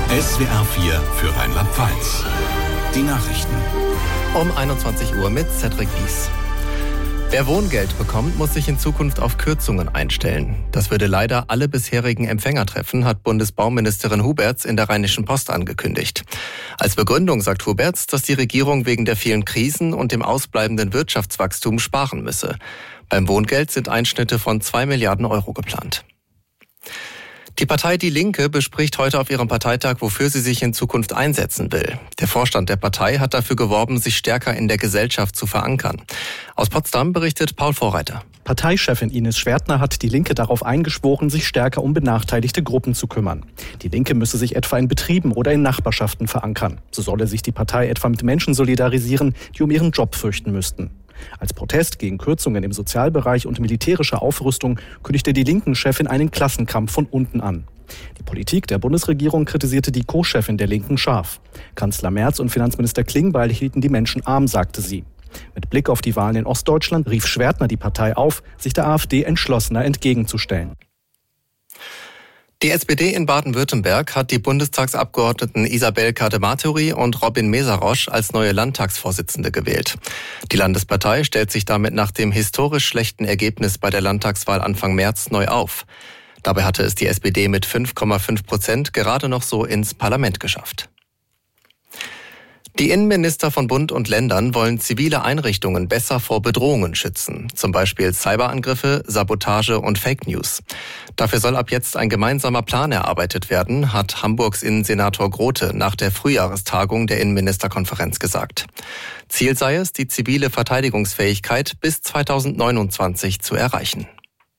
SWR 4 für Rheinland-Pfalz. Die Nachrichten. Um 21 Uhr mit Cedric Wies. Wer Wohngeld bekommt, muss sich in Zukunft auf Kürzungen einstellen. Das würde leider alle bisherigen Empfänger treffen, hat Bundesbauministerin Huberts in der Rheinischen Post angekündigt. Als Begründung sagt Huberts, dass die Regierung wegen der vielen Krisen und dem ausbleibenden Wirtschaftswachstum sparen müsse. Beim Wohngeld sind Einschnitte von 2 Milliarden Euro geplant. Die Partei Die Linke bespricht heute auf ihrem Parteitag, wofür sie sich in Zukunft einsetzen will. Der Vorstand der Partei hat dafür geworben, sich stärker in der Gesellschaft zu verankern. Aus Potsdam berichtet Paul Vorreiter. Parteichefin Ines Schwertner hat Die Linke darauf eingeschworen, sich stärker um benachteiligte Gruppen zu kümmern. Die Linke müsse sich etwa in Betrieben oder in Nachbarschaften verankern. So solle sich die Partei etwa mit Menschen solidarisieren, die um ihren Job fürchten müssten. Als Protest gegen Kürzungen im Sozialbereich und militärische Aufrüstung kündigte die Linken-Chefin einen Klassenkampf von unten an. Die Politik der Bundesregierung kritisierte die Co-Chefin der Linken scharf. Kanzler Merz und Finanzminister Klingbeil hielten die Menschen arm, sagte sie. Mit Blick auf die Wahlen in Ostdeutschland rief Schwertner die Partei auf, sich der AfD entschlossener entgegenzustellen. Die SPD in Baden-Württemberg hat die Bundestagsabgeordneten Isabel Kadematori und Robin Mesarosch als neue Landtagsvorsitzende gewählt. Die Landespartei stellt sich damit nach dem historisch schlechten Ergebnis bei der Landtagswahl Anfang März neu auf. Dabei hatte es die SPD mit 5,5% gerade noch so ins Parlament geschafft. Die Innenminister von Bund und Ländern wollen zivile Einrichtungen besser vor Bedrohungen schützen, zum Beispiel Cyberangriffe, Sabotage und Fake News. Dafür soll ab jetzt ein gemeinsamer Plan erarbeitet werden, hat Hamburgs Innensenator Grote nach der Frühjahrestagung der Innenministerkonferenz gesagt. Ziel sei es, die zivile Verteidigungsfähigkeit bis 2029 zu erreichen.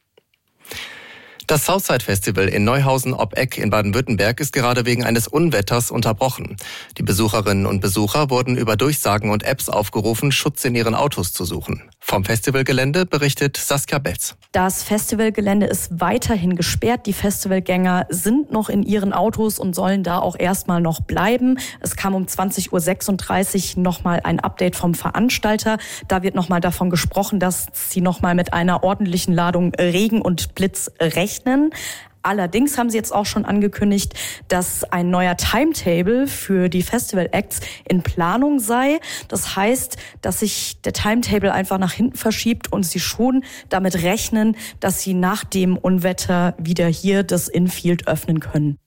Das Southside Festival in Neuhausen ob Eck in Baden-Württemberg ist gerade wegen eines Unwetters unterbrochen. Die Besucherinnen und Besucher wurden über Durchsagen und Apps aufgerufen, Schutz in ihren Autos zu suchen. Vom Festivalgelände berichtet Saskia Betz. Das Festivalgelände ist weiterhin gesperrt. Die Festivalgänger sind noch in ihren Autos und sollen da auch erstmal noch bleiben. Es kam um 20.36 Uhr nochmal ein Update vom Veranstalter. Da wird nochmal davon gesprochen, dass sie nochmal mit einer ordentlichen Ladung Regen und Blitz rechnen. Allerdings haben sie jetzt auch schon angekündigt, dass ein neuer Timetable für die Festival-Acts in Planung sei. Das heißt, dass sich der Timetable einfach nach hinten verschiebt und sie schon damit rechnen, dass sie nach dem Unwetter wieder hier das Infield öffnen können.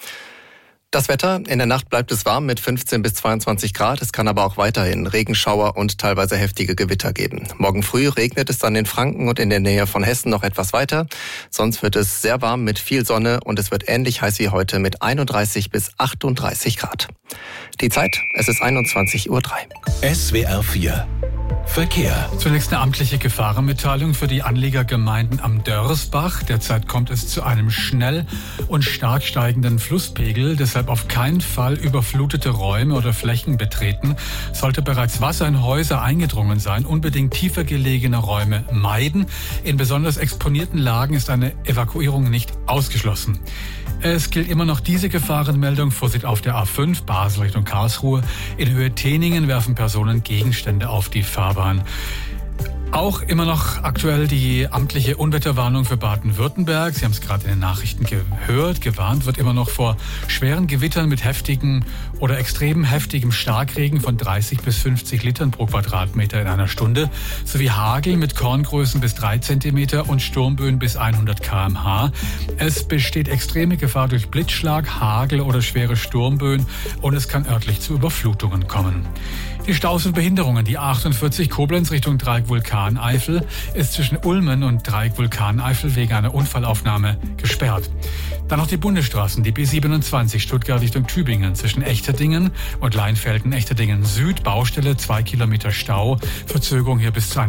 Das Wetter, in der Nacht bleibt es warm mit 15 bis 22 Grad. Es kann aber auch weiterhin Regenschauer und teilweise heftige Gewitter geben. Morgen früh regnet es dann in Franken und in der Nähe von Hessen noch etwas weiter. Sonst wird es sehr warm mit viel Sonne und es wird ähnlich heiß wie heute mit 31 bis 38 Grad. Die Zeit, es ist 21.03 Uhr. SWR 4 Verkehr. Zunächst eine amtliche Gefahrenmitteilung für die Anliegergemeinden am Dörsbach. Derzeit kommt es zu einem schnell und stark steigenden Flusspegel. Deshalb auf keinen Fall überflutete Räume oder Flächen betreten. Sollte bereits Wasser in Häuser eingedrungen sein, unbedingt tiefer gelegene Räume meiden. In besonders exponierten Lagen ist eine Evakuierung nicht ausgeschlossen. Es gilt immer noch diese Gefahrenmeldung. Vorsicht auf der A5 Basel Richtung Karlsruhe. In Höhe Teningen werfen Personen Gegenstände auf die Fahrbahn. Auch immer noch aktuell die amtliche Unwetterwarnung für Baden-Württemberg. Sie haben es gerade in den Nachrichten gehört. Gewarnt wird immer noch vor schweren Gewittern mit heftigen oder extrem heftigem Starkregen von 30 bis 50 Litern pro Quadratmeter in einer Stunde, sowie Hagel mit Korngrößen bis 3 Zentimeter und Sturmböen bis 100 km/h. Es besteht extreme Gefahr durch Blitzschlag, Hagel oder schwere Sturmböen und es kann örtlich zu Überflutungen kommen. Die Staus und Behinderungen. Die A48 Koblenz Richtung Dreieck Vulkaneifel ist zwischen Ulmen und Dreieck Vulkaneifel wegen einer Unfallaufnahme gesperrt. Dann noch die Bundesstraßen, die B27 Stuttgart Richtung Tübingen zwischen Echterdingen und Leinfelden-Echterdingen Süd, Baustelle, 2 Kilometer Stau, Verzögerung hier bis zu